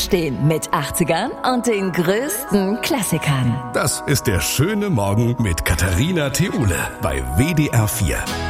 Aufstehen mit 80ern und den größten Klassikern. Das ist der schöne Morgen mit Katharina Theule bei WDR 4.